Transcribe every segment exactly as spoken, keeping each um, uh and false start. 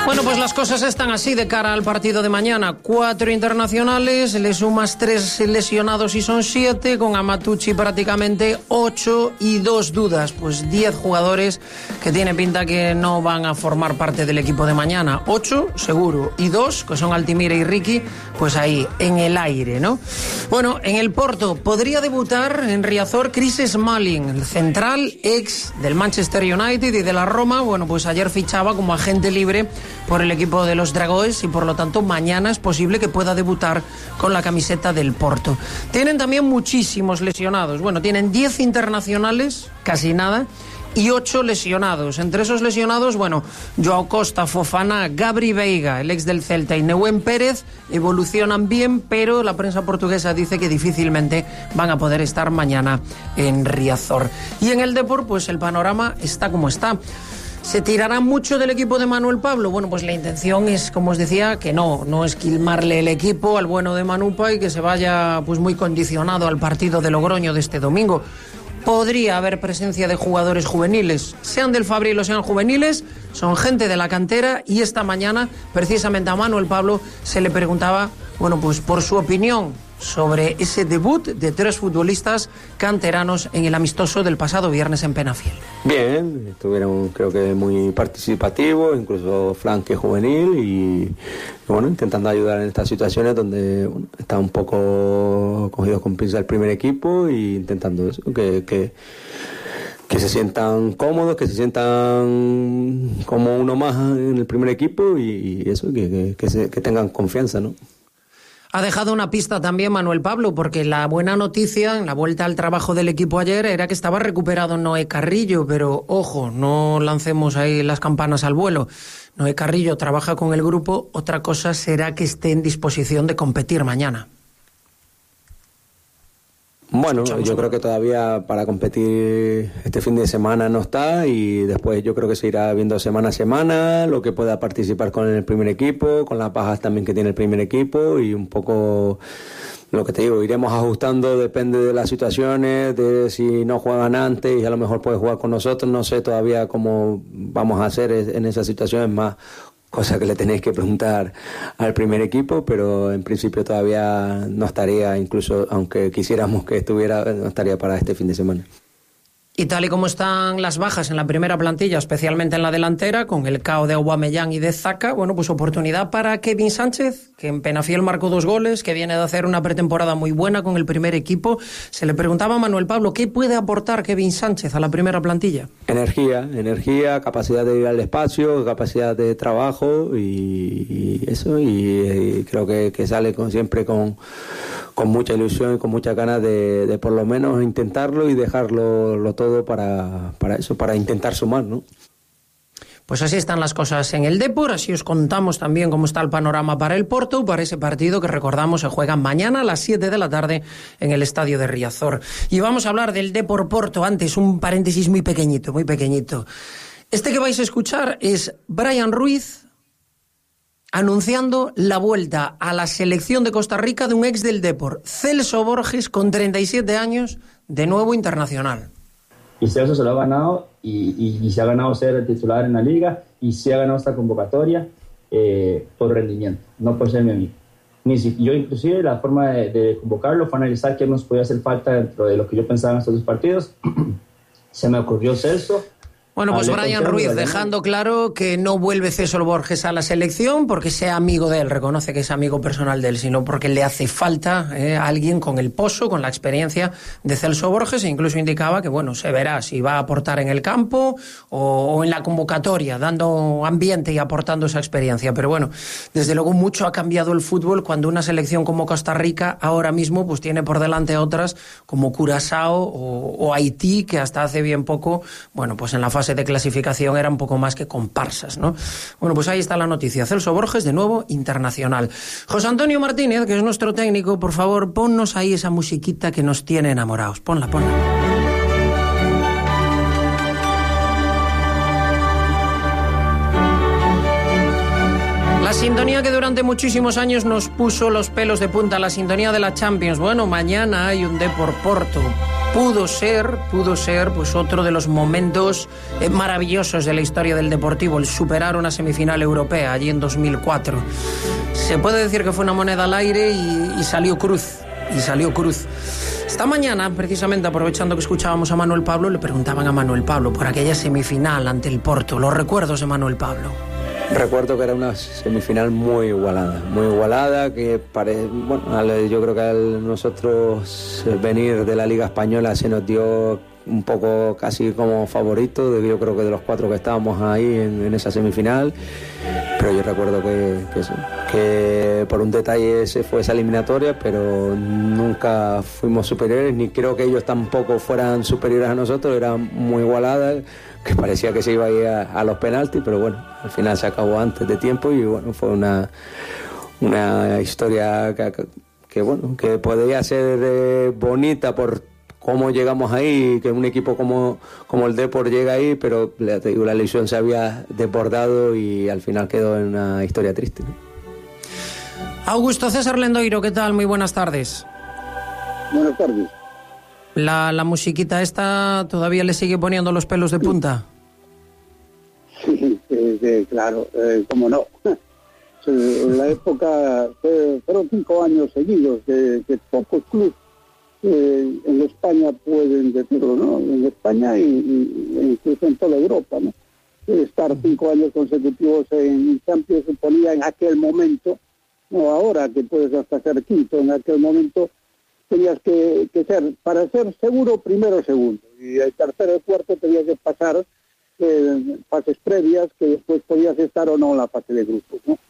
Bueno, pues las cosas están así de cara al partido de mañana. Cuatro internacionales, le sumas tres lesionados y son siete, con Amatucci prácticamente ocho y dos dudas. Pues diez jugadores que tiene pinta que no van a formar parte del equipo de mañana. Ocho, seguro, y dos, que son Altimira y Ricky, pues ahí, en el aire, ¿no? Bueno, en el Porto podría debutar en Riazor Chris Smalling, el central ex del Manchester United y de la Roma. Bueno, pues ayer fichaba como agente libre por el equipo de los Dragões y por lo tanto mañana es posible que pueda debutar con la camiseta del Porto. Tienen también muchísimos lesionados. Bueno, tienen diez internacionales, casi nada, y ocho lesionados. Entre esos lesionados, bueno, Joao Costa, Fofana, Gabri Veiga, el ex del Celta, y Nehuen Pérez evolucionan bien, pero la prensa portuguesa dice que difícilmente van a poder estar mañana en Riazor. Y en el Depor, pues el panorama está como está. ¿Se tirará mucho del equipo de Manuel Pablo? Bueno, pues la intención es, como os decía, que no, no esquilmarle el equipo al bueno de Manupa y que se vaya pues muy condicionado al partido de Logroño de este domingo. Podría haber presencia de jugadores juveniles, sean del Fabril o sean juveniles, son gente de la cantera, y esta mañana precisamente a Manuel Pablo se le preguntaba, bueno, pues por su opinión sobre ese debut de tres futbolistas canteranos en el amistoso del pasado viernes en Penafiel. Bien, estuvieron creo que muy participativos, incluso flanque juvenil y bueno, intentando ayudar en estas situaciones donde bueno, está un poco cogido con pinza el primer equipo e intentando eso, que, que que se sientan cómodos, que se sientan como uno más en el primer equipo y, y eso, que, que, que, se, que tengan confianza, ¿no? Ha dejado una pista también Manuel Pablo, porque la buena noticia en la vuelta al trabajo del equipo ayer era que estaba recuperado Noé Carrillo, pero ojo, no lancemos ahí las campanas al vuelo. Noé Carrillo trabaja con el grupo, otra cosa será que esté en disposición de competir mañana. Bueno, yo creo que todavía para competir este fin de semana no está y después yo creo que se irá viendo semana a semana lo que pueda participar con el primer equipo, con las bajas también que tiene el primer equipo y un poco lo que te digo, iremos ajustando, depende de las situaciones, de si no juegan antes y a lo mejor puede jugar con nosotros, no sé todavía cómo vamos a hacer en esas situaciones más. Cosa que le tenéis que preguntar al primer equipo, pero en principio todavía no estaría, incluso aunque quisiéramos que estuviera, no estaría para este fin de semana. Y tal y como están las bajas en la primera plantilla, especialmente en la delantera, con el cao de Aubameyang y de Zaka, bueno, pues oportunidad para Kevin Sánchez, que en Penafiel marcó dos goles, que viene de hacer una pretemporada muy buena con el primer equipo. Se le preguntaba a Manuel Pablo, ¿qué puede aportar Kevin Sánchez a la primera plantilla? Energía, energía, capacidad de ir al espacio, capacidad de trabajo y, y eso, y, y creo que, que sale con, siempre con, con mucha ilusión y con muchas ganas de, de por lo menos intentarlo y dejarlo lo todo para, para eso, para intentar sumar, ¿no? Pues así están las cosas en el Depor, así os contamos también cómo está el panorama para el Porto, para ese partido que recordamos se juega mañana a las siete de la tarde en el estadio de Riazor. Y vamos a hablar del Depor Porto, antes un paréntesis muy pequeñito, muy pequeñito. Este que vais a escuchar es Brian Ruiz anunciando la vuelta a la selección de Costa Rica de un ex del Depor, Celso Borges, con treinta y siete años, de nuevo internacional. Y Celso se lo ha ganado y, y, y se ha ganado ser el titular en la liga y se ha ganado esta convocatoria eh, por rendimiento, no por ser mi amigo. Ni si, yo inclusive la forma de, de convocarlo fue analizar qué nos podía hacer falta dentro de lo que yo pensaba en estos dos partidos. Se me ocurrió Celso. Bueno, pues Brian Ruiz dejando claro que no vuelve Celso Borges a la selección porque sea amigo de él, reconoce que es amigo personal de él, sino porque le hace falta eh, a alguien con el pozo, con la experiencia de Celso Borges, e incluso indicaba que, bueno, se verá si va a aportar en el campo o, o en la convocatoria, dando ambiente y aportando esa experiencia. Pero bueno, desde luego mucho ha cambiado el fútbol cuando una selección como Costa Rica ahora mismo pues tiene por delante otras como Curazao o, o Haití, que hasta hace bien poco, bueno, pues en la fase de clasificación era un poco más que comparsas, ¿no? Bueno, pues ahí está la noticia. Celso Borges, de nuevo, internacional. José Antonio Martínez, que es nuestro técnico, por favor, ponnos ahí esa musiquita que nos tiene enamorados. Ponla, ponla. La sintonía que durante muchísimos años nos puso los pelos de punta, la sintonía de la Champions. Bueno, mañana hay un Depor Porto. pudo ser, pudo ser pues otro de los momentos eh, maravillosos de la historia del Deportivo, el superar una semifinal europea allí en dos mil cuatro. Se puede decir que fue una moneda al aire y, y salió cruz, y salió cruz. Esta mañana, precisamente aprovechando que escuchábamos a Manuel Pablo, le preguntaban a Manuel Pablo por aquella semifinal ante el Porto, los recuerdos de Manuel Pablo. Recuerdo que era una semifinal muy igualada, muy igualada, que pare... bueno, yo creo que al nosotros venir de la Liga Española se nos dio un poco casi como favorito, yo creo que de los cuatro que estábamos ahí en, en esa semifinal, pero yo recuerdo que, que, que por un detalle se fue esa eliminatoria, pero nunca fuimos superiores, ni creo que ellos tampoco fueran superiores a nosotros, era muy igualada, que parecía que se iba a ir a, a los penaltis, pero bueno, al final se acabó antes de tiempo y bueno, fue una, una historia que, que, que bueno, que podía ser eh, bonita por cómo llegamos ahí, que un equipo como, como el Depor llega ahí, pero la, la ilusión se había desbordado y al final quedó en una historia triste, ¿no? Augusto César Lendoiro, ¿qué tal? Muy buenas tardes. Buenas tardes. ¿La, la musiquita esta todavía le sigue poniendo los pelos de punta? Sí, sí, sí, claro, eh, cómo no. En la época, eh, fueron cinco años seguidos que, que pocos clubes eh, en España pueden decirlo, ¿no? En España y, y, e incluso en toda Europa, ¿no? Estar cinco años consecutivos en Champions suponía en aquel momento, no ahora que puedes hasta ser quinto, en aquel momento tenías que, que ser, para ser seguro, primero o segundo, y el tercero o cuarto tenías que pasar eh, fases previas que después podías estar o no en la fase de grupos, ¿no?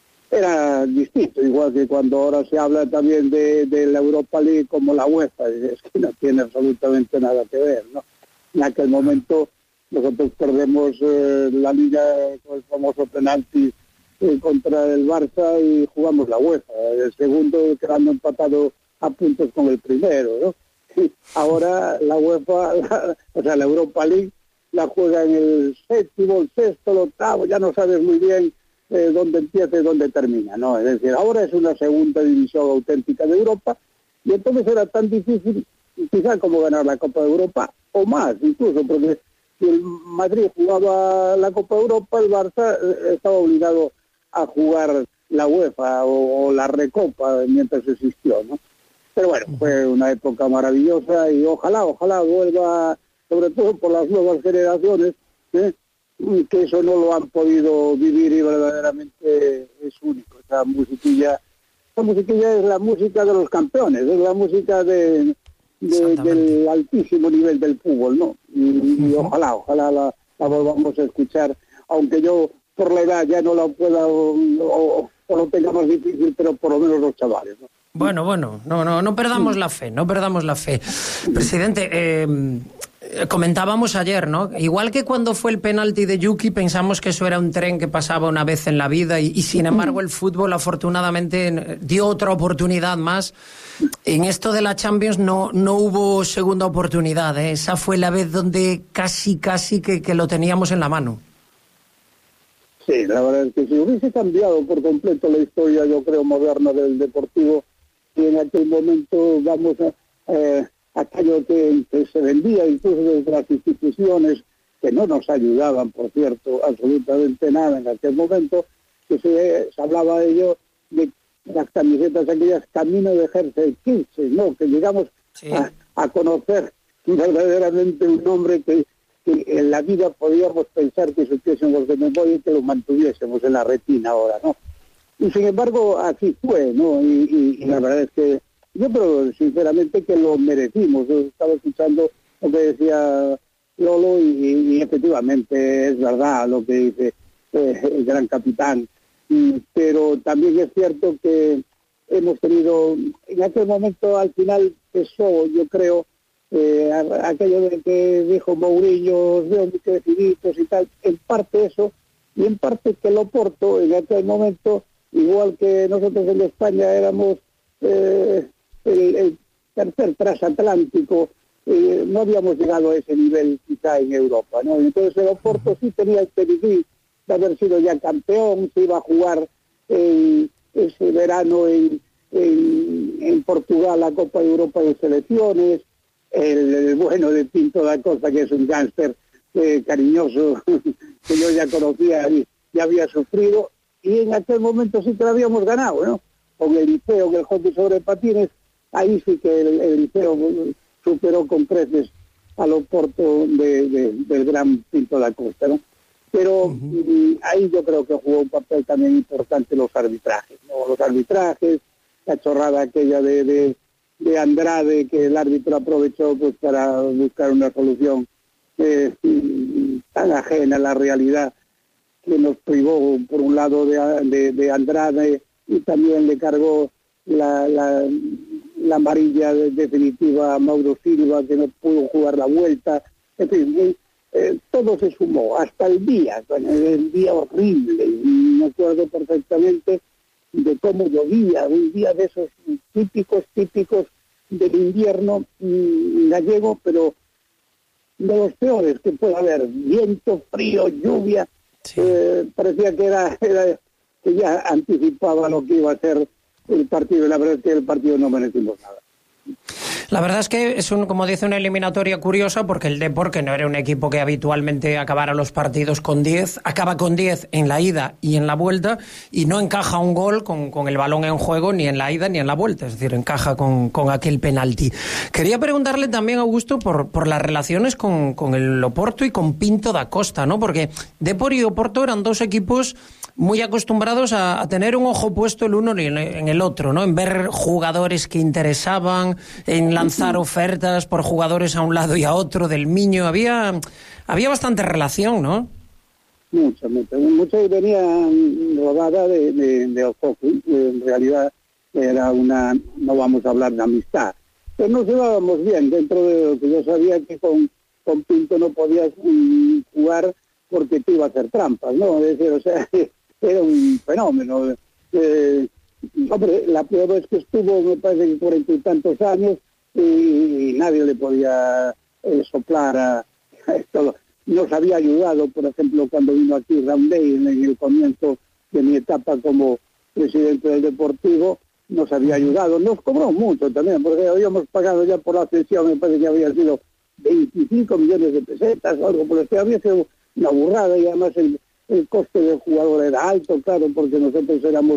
Era distinto, igual que cuando ahora se habla también de, de la Europa League como la UEFA, es que no tiene absolutamente nada que ver, ¿no? En aquel momento nosotros perdemos eh, la Liga con el famoso penalti eh, contra el Barça y jugamos la UEFA, el segundo quedando empatado a puntos con el primero, ¿no? Y ahora la UEFA, la, o sea, la Europa League la juega en el séptimo, el sexto, el octavo, ya no sabes muy bien Eh, dónde empieza y dónde termina, ¿no? Es decir, ahora es una segunda división auténtica de Europa y entonces era tan difícil quizá como ganar la Copa de Europa o más incluso, porque si el Madrid jugaba la Copa de Europa, el Barça eh, estaba obligado a jugar la UEFA o, o la Recopa mientras existió, ¿no? Pero bueno, fue una época maravillosa y ojalá, ojalá vuelva, sobre todo por las nuevas generaciones, ¿eh? Que eso no lo han podido vivir y verdaderamente es único. Esa musiquilla, esa musiquilla es la música de los campeones, es la música de, de del altísimo nivel del fútbol, ¿no? Y, y ojalá, ojalá la, la volvamos a escuchar, aunque yo por la edad ya no la pueda o, o, o lo tenga más difícil, pero por lo menos los chavales, ¿no? Bueno, bueno, no, no, no perdamos la fe, no perdamos la fe. Presidente, eh, comentábamos ayer, ¿no? Igual que cuando fue el penalti de Yuki, pensamos que eso era un tren que pasaba una vez en la vida y, y sin embargo el fútbol afortunadamente dio otra oportunidad más. En esto de la Champions no, no hubo segunda oportunidad, ¿eh? Esa fue la vez donde casi, casi que, que lo teníamos en la mano. Sí, la verdad es que si hubiese cambiado por completo la historia, yo creo, moderna del Deportivo, y en aquel momento, vamos a... Eh, aquello que, que se vendía incluso desde las instituciones, que no nos ayudaban, por cierto, absolutamente nada en aquel momento, que se, se hablaba de ello, de las camisetas aquellas Camino de Jersey quince, ¿no? Que llegamos sí. a, a conocer verdaderamente un nombre que, que en la vida podíamos pensar que supiésemos de memoria y que lo mantuviésemos en la retina ahora, ¿no? Y sin embargo, así fue, ¿no? Y, y, y la verdad es que yo creo sinceramente que lo merecimos. Yo estaba escuchando lo que decía Lolo y, y efectivamente es verdad lo que dice eh, el gran capitán. Y, pero también es cierto que hemos tenido, en aquel momento al final pesó, yo creo, eh, aquello de que dijo Mourinho, os veo muy creciditos y tal, en parte eso, y en parte que el Oporto en aquel momento, igual que nosotros en España éramos... Eh, El, el tercer transatlántico, eh, no habíamos llegado a ese nivel quizá en Europa, ¿no? Entonces el Oporto sí tenía el pedigrí de haber sido ya campeón, se iba a jugar eh, ese verano en, en, en Portugal la Copa de Europa de Selecciones, el, el bueno de Pinto da Costa, que es un gángster eh, cariñoso, que yo ya conocía y ya había sufrido, y en aquel momento sí que lo habíamos ganado, ¿no? Con el Liceo, que el hockey sobre patines, ahí sí que el, el Liceo superó con creces al Oporto de, de, del gran Pinto da Costa, ¿no? Pero uh-huh. ahí yo creo que jugó un papel también importante los arbitrajes, ¿no? Los arbitrajes, la chorrada aquella de, de, de Andrade, que el árbitro aprovechó pues para buscar una solución eh, tan ajena a la realidad, que nos privó por un lado de, de, de Andrade, y también le cargó la, la, la amarilla definitiva a Mauro Silva, que no pudo jugar la vuelta. En fin, eh, todo se sumó hasta el día, bueno, el día horrible, y me acuerdo perfectamente de cómo llovía, un día de esos típicos, típicos del invierno mmm, gallego, pero de los peores que puede haber, viento, frío, lluvia. Sí. Eh, parecía que era, era que ya anticipaba lo que iba a ser el partido, y la verdad es que el partido no merecimos nada. La verdad es que es, un, como dice, una eliminatoria curiosa, porque el Depor, que no era un equipo que habitualmente acabara los partidos con diez, acaba con diez en la ida y en la vuelta, y no encaja un gol con, con el balón en juego ni en la ida ni en la vuelta, es decir, encaja con, con aquel penalti. Quería preguntarle también, Augusto, por, por las relaciones con, con el Oporto y con Pinto da Costa, ¿no? Porque Depor y Oporto eran dos equipos muy acostumbrados a, a tener un ojo puesto el uno en, en el otro, ¿no? En ver jugadores que interesaban, en lanzar ofertas por jugadores a un lado y a otro del Miño. Había había bastante relación, ¿no? Mucha, mucha. Mucha y venía rodada de, de, de hockey. En realidad era una, no vamos a hablar de amistad, pero nos llevábamos bien, dentro de lo que yo sabía que con, con Pinto no podías um, jugar porque te iba a hacer trampas, ¿no? Es decir, o sea, era un fenómeno. Eh, hombre, la peor vez que estuvo, me parece que cuarenta y tantos años, y, y nadie le podía eh, soplar a, a esto. Nos había ayudado, por ejemplo, cuando vino aquí Roundey en, en el comienzo de mi etapa como presidente del Deportivo, nos había ayudado. Nos cobró mucho también, porque habíamos pagado ya por la cesión, me parece que había sido veinticinco millones de pesetas o algo por el estilo. Había sido una burrada, y además el, el coste del jugador era alto, claro, porque nosotros éramos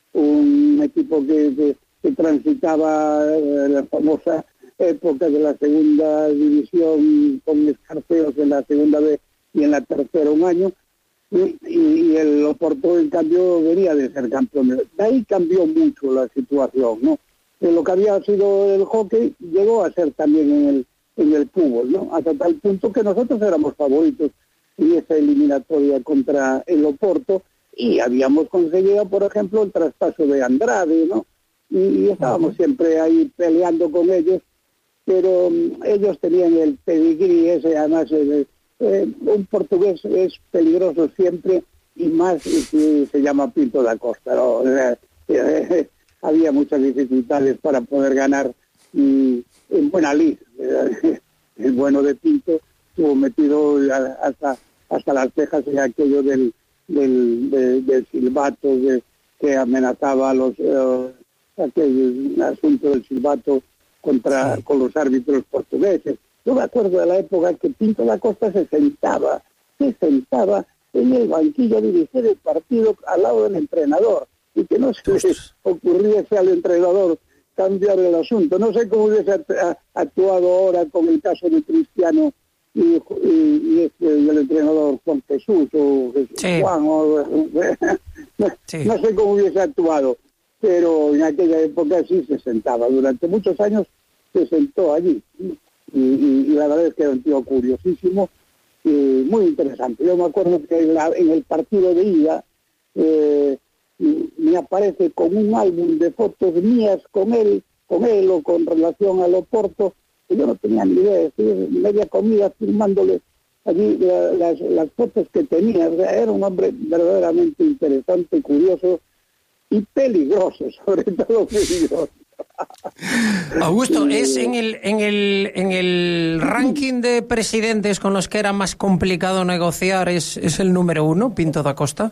un equipo que, que, que transitaba eh, la famosa época de la segunda división, con escarceos en la segunda B y en la tercera un año, y, y el Oporto en cambio venía de ser campeón. De ahí cambió mucho la situación, ¿no? De lo que había sido el hockey llegó a ser también en el, en el fútbol, ¿no? Hasta tal punto que nosotros éramos favoritos en esa eliminatoria contra el Oporto, y habíamos conseguido, por ejemplo, el traspaso de Andrade, ¿no? Y, y estábamos siempre ahí peleando con ellos, pero um, ellos tenían el pedigrí ese, además eh, eh, un portugués es peligroso siempre, y más si se llama Pinto da Costa, ¿no? Eh, eh, había muchas dificultades para poder ganar, y en buena lid, eh, el bueno de Pinto estuvo metido hasta hasta las cejas en aquello del del, de, del silbato de, que amenazaba a los uh, aquel asunto del silbato contra sí. con los árbitros portugueses. Yo me acuerdo de la época que Pinto da Costa se sentaba, se sentaba en el banquillo a dirigir el partido al lado del entrenador, y que no se le ocurriese al entrenador cambiar el asunto. No sé cómo hubiese actuado ahora con el caso de Cristiano y, y, y, este, y el entrenador Juan Jesús o Jesús sí. Juan, o, no, sí. no sé cómo hubiese actuado, pero en aquella época sí se sentaba. Durante muchos años se sentó allí, y, y, y la verdad es que era un tío curiosísimo y muy interesante. Yo me acuerdo que en, la, en el partido de ida eh, me aparece con un álbum de fotos mías con él, con él o con relación al Oporto, que yo no tenía ni idea, estuve media comida firmándole allí la, las, las fotos que tenía. O sea, era un hombre verdaderamente interesante, curioso y peligroso, sobre todo peligroso. Augusto, ¿es en el, en el en el ranking de presidentes con los que era más complicado negociar, es, es el número uno, Pinto da Costa?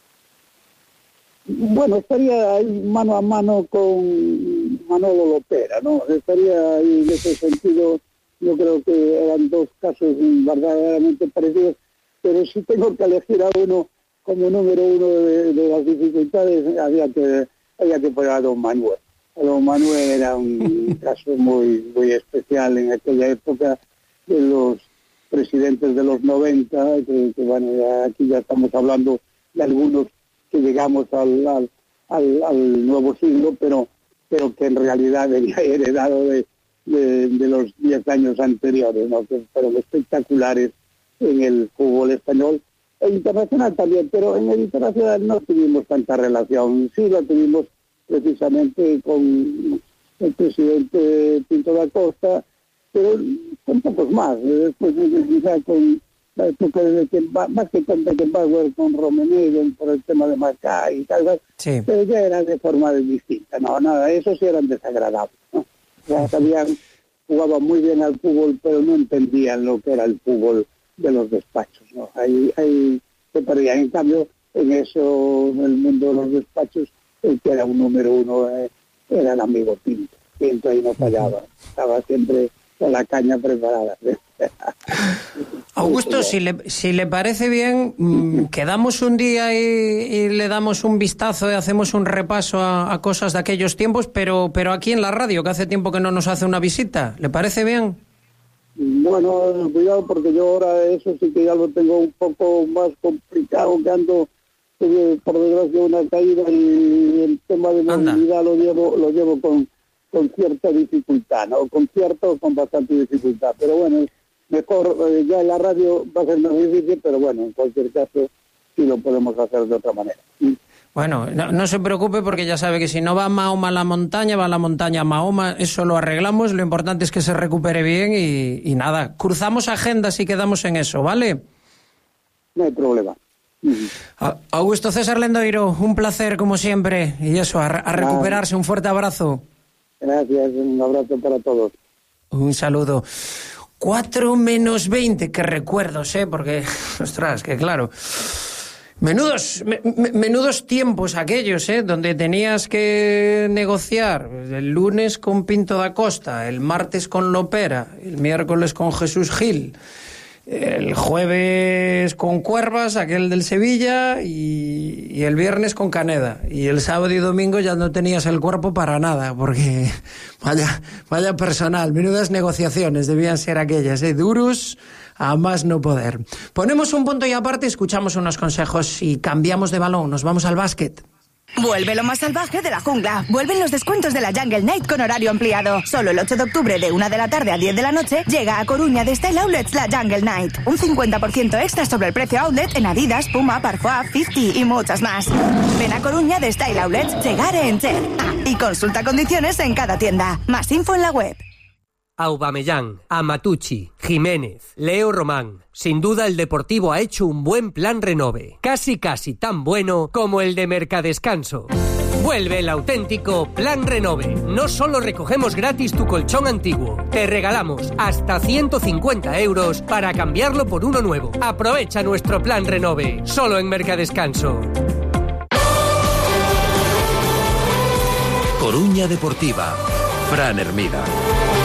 Bueno, estaría ahí mano a mano con Manolo Lopera, ¿no? Estaría ahí en ese sentido yo creo que eran dos casos verdaderamente parecidos, pero si tengo que elegir a uno como número uno de, de las dificultades, había que, había que poner a don Manuel. A don Manuel era un caso muy, muy especial en aquella época de los presidentes de los noventa, que, que bueno, ya aquí ya estamos hablando de algunos que llegamos al, al, al, al nuevo siglo, pero, pero que en realidad venía heredado de, de, de los diez años anteriores, ¿no? Que fueron espectaculares en el fútbol español e internacional también, pero en el internacional no tuvimos tanta relación. Sí la tuvimos precisamente con el presidente Pinto da Costa, pero con pocos más. Después quizá con la época de que más que con Beckenbauer, con Rummenigge por el tema de Macá y tal, sí. Pero ya era de forma distinta. No, nada, esos sí eran desagradables, ¿no? Ya sabían, jugaban muy bien al fútbol, pero no entendían lo que era el fútbol de los despachos, ¿no? Ahí, ahí se perdían. En cambio, en eso, en el mundo de los despachos, el que era un número uno eh, era el amigo Pinto. Pinto ahí no fallaba, estaba siempre con la caña preparada. Augusto, si le, si le parece bien, mmm, quedamos un día y, y le damos un vistazo y hacemos un repaso a, a cosas de aquellos tiempos, pero, pero aquí en la radio, que hace tiempo que no nos hace una visita. ¿Le parece bien? Bueno, cuidado, porque yo ahora eso sí que ya lo tengo un poco más complicado, que ando, tuve, por desgracia, una caída y el tema de movilidad lo llevo, lo llevo con, con cierta dificultad, ¿no? Con cierto o con bastante dificultad. Pero bueno, mejor, eh, ya en la radio va a ser más difícil, pero bueno, en cualquier caso sí lo podemos hacer de otra manera. Bueno, no, no se preocupe, porque ya sabe que si no va Mahoma a la montaña, va a la montaña a Mahoma, eso lo arreglamos, lo importante es que se recupere bien y, y nada, cruzamos agendas y quedamos en eso, ¿vale? No hay problema. Augusto César Lendoiro, un placer como siempre, y eso, a, a recuperarse, un fuerte abrazo. Gracias, un abrazo para todos. Un saludo. Cuatro menos veinte, qué recuerdos, ¿eh? Porque, ostras, que claro... Menudos, me, menudos tiempos aquellos, ¿eh? Donde tenías que negociar el lunes con Pinto da Costa, el martes con Lopera, el miércoles con Jesús Gil, el jueves con Cuervas, aquel del Sevilla, y, y el viernes con Caneda. Y el sábado y domingo ya no tenías el cuerpo para nada, porque vaya, vaya personal, menudas negociaciones debían ser aquellas, ¿eh? Duros a más no poder. Ponemos un punto y aparte, escuchamos unos consejos y cambiamos de balón, nos vamos al básquet. Vuelve lo más salvaje de la jungla. Vuelven los descuentos de la Jungle Night con horario ampliado. Solo el ocho de octubre de una de la tarde a diez de la noche llega a Coruña de Style Outlets la Jungle Night. Un cincuenta por ciento extra sobre el precio outlet en Adidas, Puma, Parfois, cincuenta y muchas más. Ven a Coruña de Style Outlets, llegar en Cher. Ah, y consulta condiciones en cada tienda. Más info en la web. Aubameyang, Amatucci, Jiménez, Leo Román. Sin duda el Deportivo ha hecho un buen plan renove. Casi casi tan bueno como el de Mercadescanso. Vuelve el auténtico Plan Renove. No solo recogemos gratis tu colchón antiguo, te regalamos hasta ciento cincuenta euros para cambiarlo por uno nuevo. Aprovecha nuestro Plan Renove, solo en Mercadescanso. Coruña Deportiva, Fran Hermida.